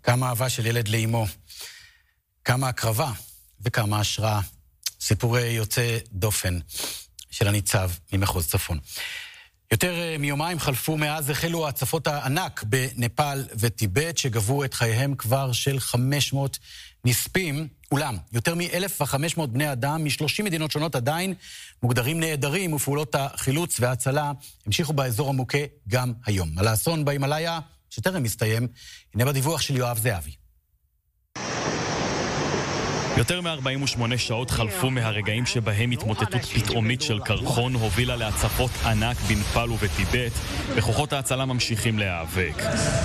כמה אהבה של ילד לאמו, כמה הקרבה וכמה השראה. סיפורי יוצא דופן של הניצב ממחוז צפון. יותר מיומיים חלפו מאז החלו הצפות הענק בנפאל וטיבט, שגבו את חייהם כבר של 500 נספים. אולם, יותר מ-1,500 בני אדם מ-30 מדינות שונות עדיין מוגדרים נעדרים, ופעולות החילוץ וההצלה המשיכו באזור המוכה גם היום. על האסון בהימאליה, שטרם מסתיים, הנה בדיווח של יואב זהבי. יותר מ-48 שעות חלפו מהרגעים שבהם התמוטטות פתאומית של קרחון הובילה להצפות ענק בנפאל ובטיבט, וכוחות ההצלה ממשיכים להיאבק.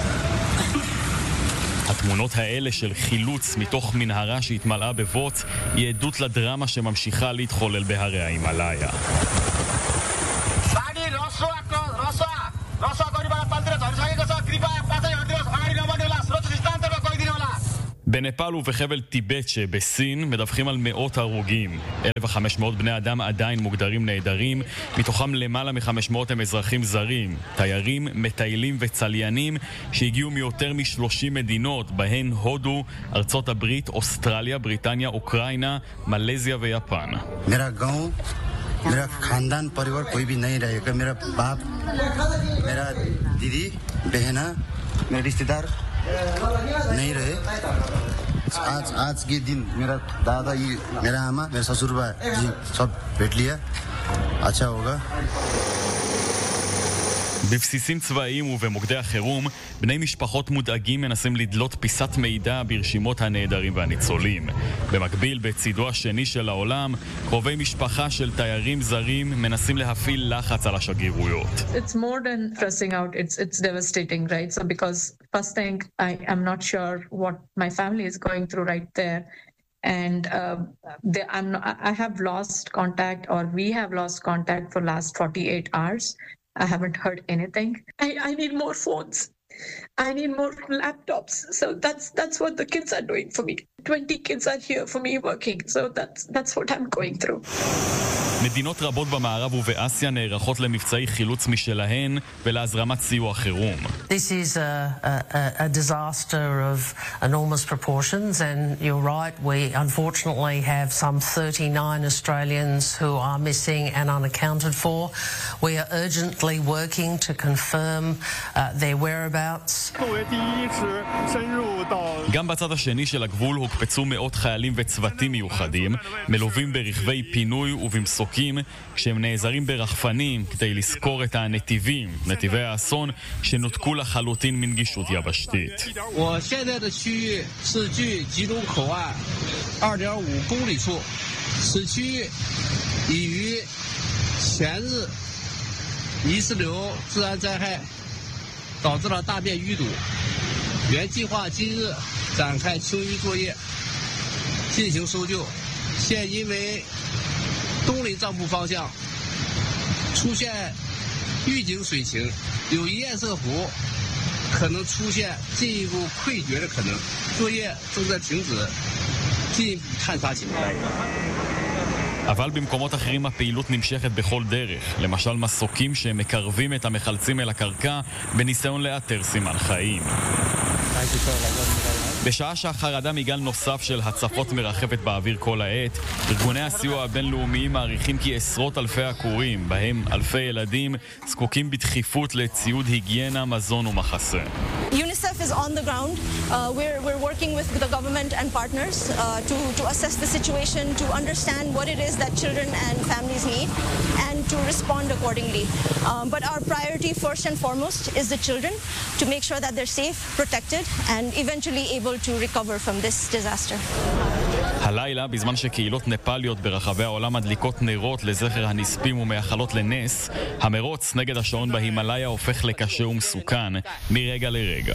התמונות האלה של חילוץ מתוך מנהרה שהתמלאה בבוץ היא עדות לדרמה שממשיכה להתחולל בהרי ההימאליה. בנפאל ובחבל טיבט שבסין מדווחים על מאות הרוגים. 1,500 בני אדם עדיין מוגדרים נעדרים, מתוכם למעלה מ-500 הם אזרחים זרים, תיירים, מטיילים וצליינים שהגיעו מיותר מ-30 מדינות, בהן הודו, ארצות הברית, אוסטרליה, בריטניה, אוקראינה, מלזיה ויפן. मेरा गांव, मेरा खानदान परिवार कोई भी नहीं रहेगा. मेरा बाप, मेरा दीदी, बहना, मेरे रिश्तेदार नहीं रहे. आज के दिन मेरा दादा, ये मेरा आमा, मेरा ससुर जी सब भेट लिया. अच्छा होगा. בבסיסים צבאיים ובמוקדי החירום, בני משפחות מודאגים מנסים לדלות פיסת מידע ברשימות הנעדרים והניצולים. במקביל, בצידו השני של העולם, קרובי משפחה של תיירים זרים מנסים להפעיל לחץ על השגרירויות. It's more than stressing out. It's devastating, right? So because first thing, I am not sure what my family is going through right there. And I have lost contact, or we have lost contact for last 48 hours. I haven't heard anything. I need more phones. I need more laptops. So that's what the kids are doing for me. 20 kids are here for me working. So that's what I'm going through. מדינות רבות במערב ובאסיה נערכות למבצעי חילוץ משלהן ולהזרמת סיוע חירום. This is a disaster of enormous proportions, and you're right, we unfortunately have some 39 Australians who are missing and unaccounted for. We are urgently working to confirm their whereabouts. גם בצד השני של הגבול הוקפצו מאות חיילים וצוותים מיוחדים, מלווים ברכבי פינוי ובמסוקים, כשהם נעזרים ברחפנים כדי לזכור את הנתיבים, נתיבי האסון, שנותקו לחלוטין מנגישות יבשתית. 我现在的区域是距集中口岸 2.5 公里处，此区域已于前日泥石流自然灾害导致了大面淤堵，原计划今日展开清淤作业，进行搜救。现因为东林藏布方向出现预警水情，有一堰塞湖可能出现进一步溃决的可能，作业正在停止，进一步探查情况。 אבל במקומות אחרים הפעילות נמשכת בכל דרך, למשל מסוקים שמקרבים את המחלצים אל הקרקע בניסיון לאתר סימן חיים. בשעה שהחרדה מגל נוסף של הצפות מרחפת באוויר כל העת, ארגוני הסיוע הבינלאומיים מעריכים כי עשרות אלפי עקורים, בהם אלפי ילדים, זקוקים בדחיפות לציוד היגיינה, מזון ומחסה. UNICEF is on the ground. We're working with the government and partners to assess the situation, to understand what it is that children and families need, and to respond accordingly. But our priority first and foremost is the children, to make sure that they're safe, protected, and eventually able to recover from this disaster. הלילה, בזמן שקהילות נפאליות ברחבי העולם מדליקות נרות לזכר הנספים ומאחלות לנס, המרוץ נגד השעון בהימאליה הופך לקשה ומסוכן מרגע לרגע.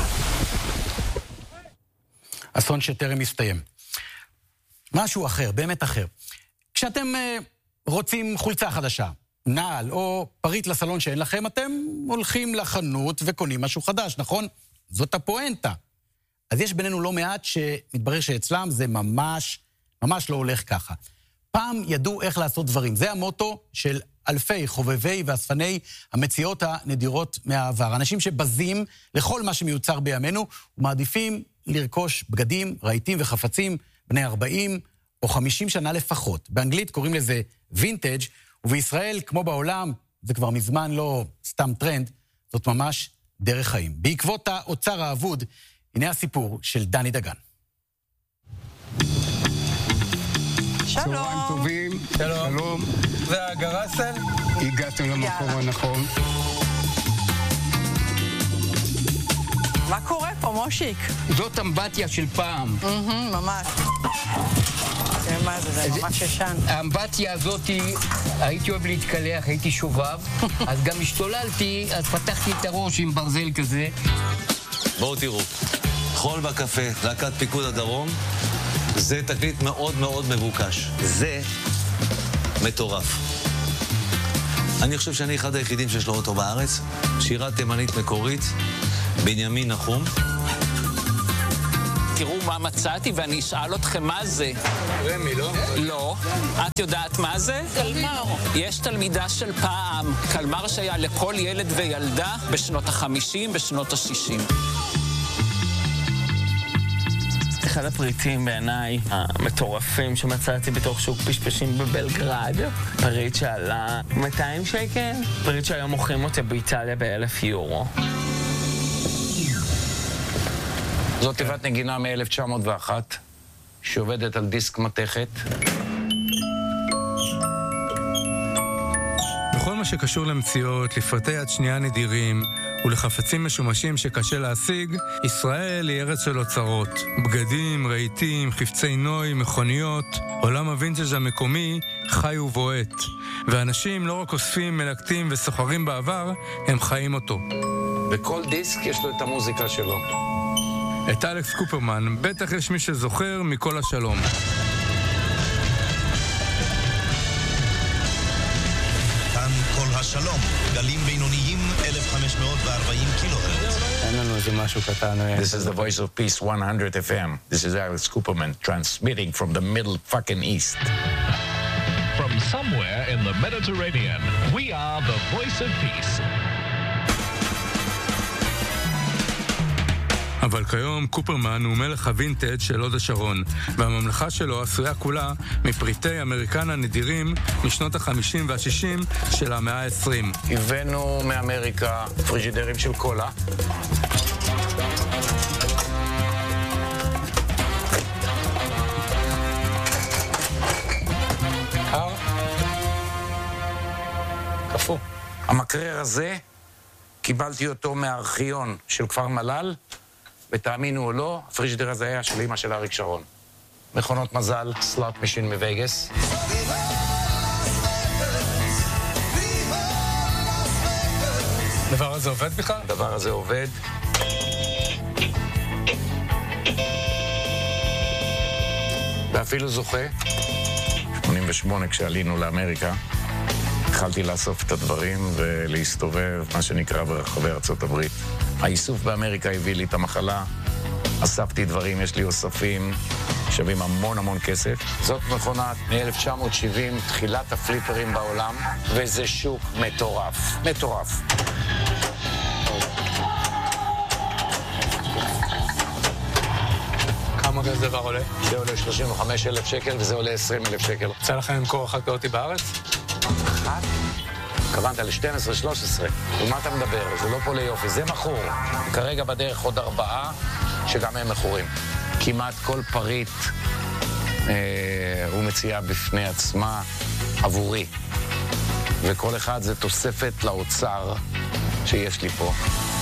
אסון שטרם מסתיים. משהו אחר, באמת אחר. כשאתם רוצים חולצה חדשה, נעל או פריט לסלון שאין לכם, אתם הולכים לחנות וקונים משהו חדש, נכון? זאת הפואנטה. אז יש בינינו לא מעט שמתברר שאצלם זה ממש לא הולך ככה. פעם ידעו איך לעשות דברים. זה המוטו של אלפי חובבי ואספני המציאות הנדירות מהעבר. אנשים שבזים לכל מה שמיוצר בימינו, ומעדיפים לרכוש בגדים, רהיטים וחפצים בני 40 או 50 שנה לפחות. באנגלית קוראים לזה וינטג', ובישראל, כמו בעולם, זה כבר מזמן לא סתם טרנד, זאת ממש דרך חיים. בעקבות האוצר האבוד, הנה הסיפור של דני דגן. צהריים טובים. שלום. זה הגרסל? הגעתם למקום הנכון. מה קורה פה, מושיק? זאת אמבטיה של פעם. ממש. תראה מה זה, זה ממש ישן. האמבטיה הזאת, הייתי אוהב להתקלח, הייתי שובב, אז גם השתוללתי, אז פתחתי את הראש עם ברזל כזה. בואו תראו, חול בקפה, להקת פיקוד הדרום, זה תקליט מאוד מאוד מבוקש. זה מטורף. אני חושב שאני אחד היחידים שיש לו אותו בארץ, שירה תימנית מקורית, בנימין נחום. תראו מה מצאתי ואני אשאל אתכם מה זה. רמי, לא? לא. את יודעת מה זה? קלמר. יש תלמידה של פעם, קלמר שהיה לכל ילד וילדה בשנות ה-50, בשנות ה-60. אחד הפריטים בעיניי המטורפים שמצאתי בתוך שוק פשפשים בבלגרד, פריט שעלה 200 שקל, פריט שהיום מוכרים אותה באיטליה ב1,000 יורו. זאת תיבת נגינה מ-1901, שעובדת על דיסק מתכת. בכל מה שקשור למציאות, לפרטי יד שנייה נדירים ולחפצים משומשים שקשה להשיג, ישראל היא ארץ של אוצרות. בגדים, רהיטים, חפצי נוי, מכוניות, עולם הווינטג' המקומי חי ובועט. ואנשים לא רק אוספים, מלקטים וסוחרים בעבר, הם חיים אותו. וכל דיסק יש לו את המוזיקה שלו. את אלכס קופרמן, בטח יש מי שזוכר מכל השלום. כאן כל השלום, גלים בינוניים 1540 קילוהרץ. אין לנו איזה משהו קטן. This is the voice of peace 100 FM. This is Alex Cooperman transmitting from the middle fucking east. From somewhere in the Mediterranean, we are the voice of peace. אבל כיום קופרמן הוא מלך הווינטג' של הוד השרון, והממלכה שלו עשויה כולה מפריטי אמריקן הנדירים משנות ה-50 וה-60 של המאה ה-20. הבאנו מאמריקה פריג'ידרים של קולה. קפוא. המקרר הזה, קיבלתי אותו מהארכיון של כפר מל"ל, ותאמינו או לא, הפריג'ידר הזה היה של אמא של אריק שרון. מכונות מזל, סלוט משין מוויגאס. הדבר הזה עובד בכלל? הדבר הזה עובד. ואפילו זוכה. 88 כשעלינו לאמריקה, התחלתי לאסוף את הדברים ולהסתובב, מה שנקרא, ברחבי ארצות הברית. האיסוף באמריקה הביא לי את המחלה, אספתי דברים, יש לי אוספים, שווים המון המון כסף. זאת מכונה מ-1970, תחילת הפליפרים בעולם, וזה שוק מטורף, מטורף. כמה כזה דבר עולה? זה עולה 35,000 שקל וזה עולה 20,000 שקל. רוצה לכם למכור אחת כזאת בארץ? אחת? כוונת ל-12, 13. על מה אתה מדבר? זה לא פה ליופי, זה מכור. כרגע בדרך עוד 4 שגם הם מכורים. כמעט כל פריט הוא מציע בפני עצמה עבורי. וכל אחד זה תוספת לאוצר שיש לי פה.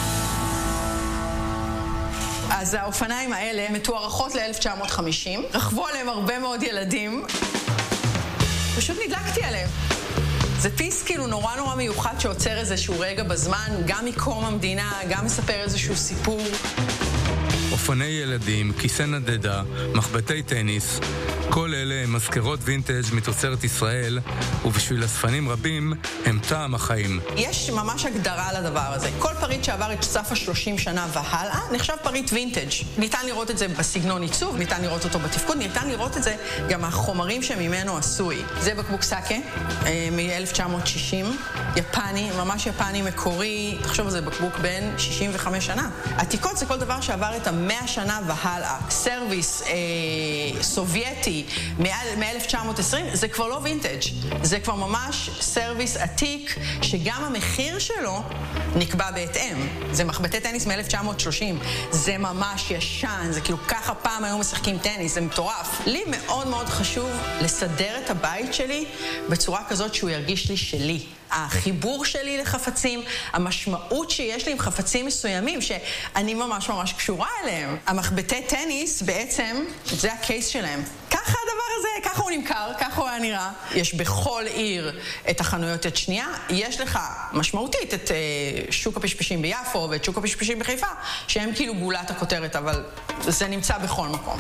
אז האופניים האלה מתוארכות ל-1950, רכבו עליהם הרבה מאוד ילדים. פשוט נדלקתי עליהם. זה פיס כאילו נורא נורא מיוחד שעוצר איזשהו רגע בזמן, גם מקום המדינה, גם מספר איזשהו סיפור. אופני ילדים, כיסא נדדה, מחבטי טניס, כל אלה הם מזכרות וינטג' מתוצרת ישראל, ובשביל אספנים רבים הם טעם החיים. יש ממש הגדרה לדבר הזה. כל פריט שעבר את סף ה-30 שנה והלאה נחשב פריט וינטג'. ניתן לראות את זה בסגנון עיצוב, ניתן לראות אותו בתפקוד, ניתן לראות את זה גם מהחומרים שממנו עשוי. זה בקבוק סאקה מ-1960, יפני, ממש יפני מקורי. תחשוב, זה בקבוק בין 65 שנה. עתיקות זה כל דבר שעבר את ה-100 שנה והלאה. סרוויס סובייטי מ-1920, זה כבר לא וינטג', זה כבר ממש סרוויס עתיק, שגם המחיר שלו נקבע בהתאם. זה מחבטי טניס מ-1930, זה ממש ישן, זה כאילו ככה פעם היו משחקים טניס, זה מטורף. לי מאוד מאוד חשוב לסדר את הבית שלי בצורה כזאת שהוא ירגיש לי שלי. החיבור שלי לחפצים, המשמעות שיש לי עם חפצים מסוימים שאני ממש ממש קשורה אליהם. המחבטי טניס בעצם, זה הקייס שלהם. ככה הדבר הזה, ככה הוא נמכר, ככה הוא היה נראה. יש בכל עיר את החנויות יד שנייה. יש לך משמעותית את שוק הפשפשים ביפו ואת שוק הפשפשים בחיפה, שהם כאילו גולת הכותרת, אבל זה נמצא בכל מקום.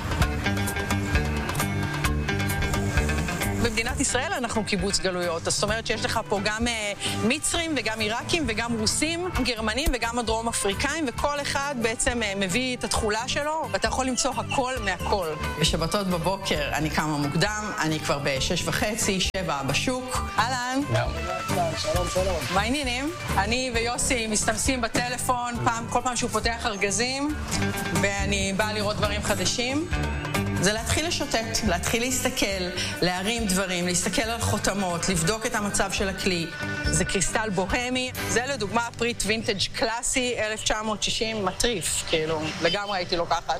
במדינת ישראל אנחנו קיבוץ גלויות, זאת אומרת שיש לך פה גם מצרים וגם עיראקים וגם רוסים, גרמנים וגם הדרום אפריקאים, וכל אחד בעצם מביא את התחולה שלו, ואתה יכול למצוא הכל מהכל. בשבתות בבוקר אני קמה מוקדם, אני כבר ב-6:30, 7 בשוק. אהלן. שלום, שלום. מה העניינים? אני ויוסי מסתמסים בטלפון, כל פעם שהוא פותח ארגזים, ואני באה לראות דברים חדשים. זה להתחיל לשוטט, להתחיל להסתכל, להרים דברים, להסתכל על חותמות, לבדוק את המצב של הכלי. זה קריסטל בוהמי, זה לדוגמה פריט וינטג' קלאסי 1960 מטריף, כאילו, לגמרי הייתי לוקחת.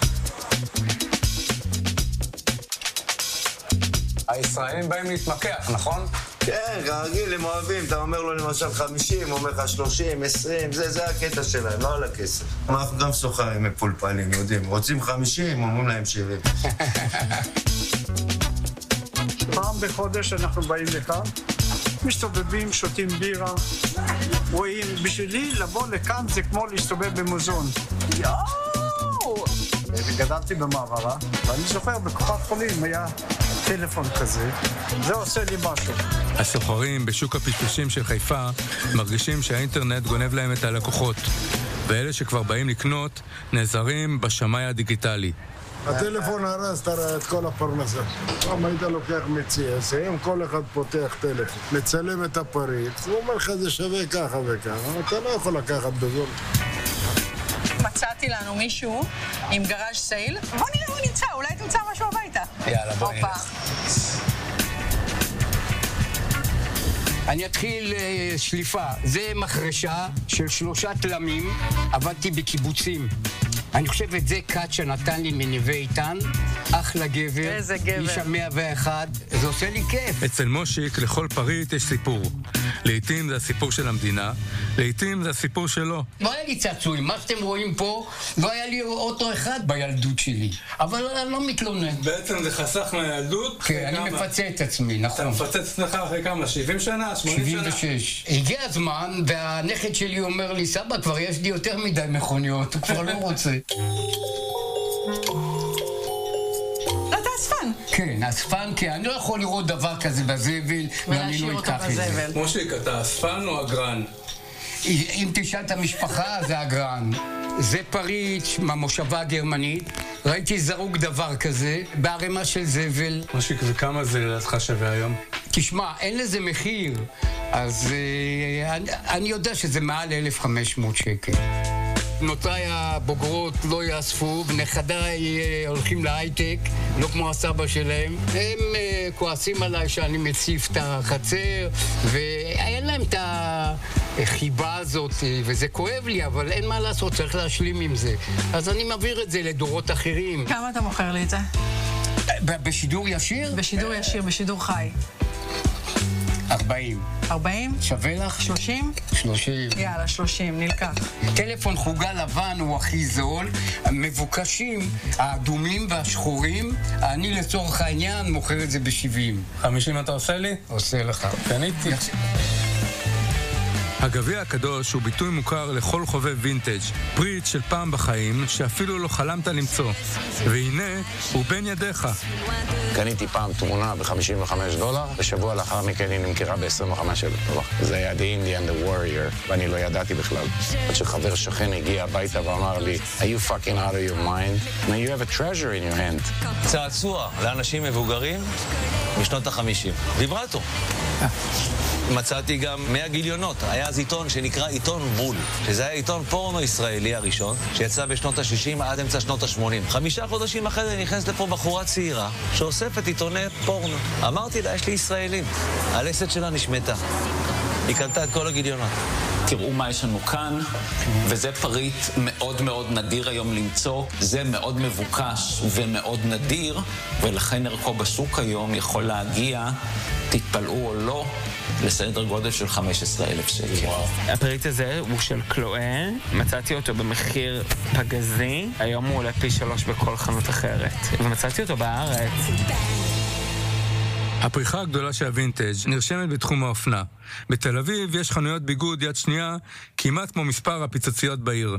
הישראלים באים להתמקח, נכון? כן, כרגיל, הם אוהבים, אתה אומר לו למשל 50, אומר לך 30, 20, זה הקטע שלהם, לא על הכסף. אנחנו גם סוחרים מפולפלים, יודעים, רוצים 50, אומרים להם 70. פעם בחודש אנחנו באים לכאן, מסתובבים, שותים בירה, רואים, בשבילי לבוא לכאן זה כמו להסתובב במוזיאון. יואו! גדלתי במעברה, ואני זוכר בקופת חולים היה טלפון כזה, זה עושה לי משהו. הסוחרים בשוק הפשפשים של חיפה מרגישים שהאינטרנט גונב להם את הלקוחות, ואלה שכבר באים לקנות נעזרים בשמאי הדיגיטלי. הטלפון הרס את כל הפרנסה. פעם היית לוקח מציאס, היום כל אחד פותח טלפון, מצלם את הפריט, הוא אומר לך זה שווה ככה וככה, אתה לא יכול לקחת בזול. מצאתי לנו מישהו עם גראז' סייל, בוא נראה הוא נמצא, אולי תמצא משהו הביתה. יאללה, בוא נלך. אני אתחיל שליפה. זה מחרשה של 3 תלמים, עבדתי בקיבוצים. אני חושב את זה קאט שנתן לי מנווה איתן, אחלה גבר, איזה גבר. איש 101, זה עושה לי כיף. אצל מושיק לכל פריט יש סיפור. לעתים זה הסיפור של המדינה, לעתים זה הסיפור שלו. לא היה לי צעצועים, מה שאתם רואים פה, לא היה לי אוטו אחד בילדות שלי. אבל אני לא מתלונן. בעצם זה חסך מהילדות? כן, אני מפצה את עצמי, נכון. אתה מפצה את עצמך אחרי כמה? 70 שנה? 80 שנה? 76. הגיע הזמן, והנכד שלי אומר לי, סבא, כבר יש לי יותר מדי מכוניות, הוא כבר לא רוצה. אתה אספן. כן, אספן, כי אני לא יכול לראות דבר כזה בזבל, ואני לא אקח את זה. מושיק, אתה אספן או אגרן? אם תשאל את המשפחה, זה אגרן. זה פריט מהמושבה הגרמנית. ראיתי זרוק דבר כזה, בערימה של זבל. מושיק, וכמה זה לדעתך שווה היום? תשמע, אין לזה מחיר, אז אני יודע שזה מעל 1,500 שקל. בנותיי הבוגרות לא יאספו, ונכדיי הולכים להייטק, לא כמו הסבא שלהם. הם כועסים עליי שאני מציף את החצר, ואין להם את החיבה הזאת, וזה כואב לי, אבל אין מה לעשות, צריך להשלים עם זה. אז אני מעביר את זה לדורות אחרים. כמה אתה מוכר לי את זה? בשידור ישיר? בשידור ישיר, בשידור חי. 40. 40? שווה לך? 30? 30. יאללה, 30, נלקח. טלפון חוגה לבן הוא הכי זול. המבוקשים, האדומים והשחורים, אני לצורך העניין מוכר את זה ב-70. 50 אתה עושה לי? עושה לך. קניתי. הגביע הקדוש הוא ביטוי מוכר לכל חובב וינטג', פריט של פעם בחיים שאפילו לא חלמת למצוא. והנה, הוא בין ידיך. קניתי פעם תמונה ב$55, ושבוע לאחר מכן היא נמכרה ב$25,000. זה היה The Indian, the Warrior, ואני לא ידעתי בכלל. עד שחבר שכן הגיע הביתה ואמר לי, Are you fucking out of your mind? Now you have a treasure in your hand. צעצוע לאנשים מבוגרים משנות ה-50. ויברטו. מצאתי גם 100 גיליונות. היה אז עיתון שנקרא עיתון בול, שזה היה עיתון פורנו ישראלי הראשון, שיצא בשנות ה-60 עד אמצע שנות ה-80. 5 חודשים אחרי זה נכנסת לפה בחורה צעירה, שאוספת עיתוני פורנו. אמרתי לה, יש לי ישראלים. הלסת שלה נשמתה. היא קנתה את כל הגיליונות. תראו מה יש לנו כאן, וזה פריט מאוד מאוד נדיר היום למצוא. זה מאוד מבוקש ומאוד נדיר, ולכן ערכו בשוק היום יכול להגיע, תתפלאו או לא, לסדר גודל של 15,000 שקל. הפריט הזה הוא של קלואה, מצאתי אותו במחיר פגזי, היום הוא עולה פי 3 בכל חנות אחרת, ומצאתי אותו בארץ. הפריחה הגדולה של הווינטג' נרשמת בתחום האופנה. בתל אביב יש חנויות ביגוד יד שנייה כמעט כמו מספר הפיצוציות בעיר.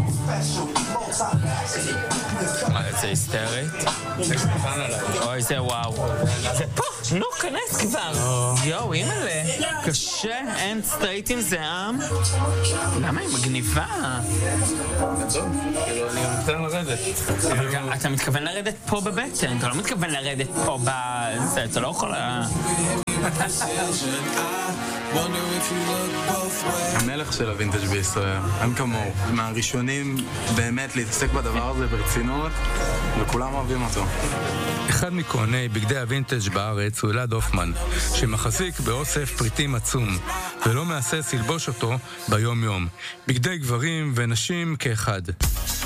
מה, זה היסטרית? אוי, זה וואו. זה פה, נו, כנס כבר. יואו, אימא'לה. קשה, אין סטרייטים זעם. למה היא מגניבה? טוב, כאילו אני מתכוון לרדת. אבל אתה מתכוון לרדת פה בבטן, אתה לא מתכוון לרדת פה בזה, אתה לא יכול... המלך של הווינטג' בישראל, אין כמוהו. מהראשונים באמת להתעסק בדבר הזה ברצינות, וכולם אוהבים אותו. אחד מכהני בגדי הווינטג' בארץ הוא אלעד הופמן, שמחזיק באוסף פריטים עצום, ולא מהסס ללבוש אותו ביום יום. בגדי גברים ונשים כאחד.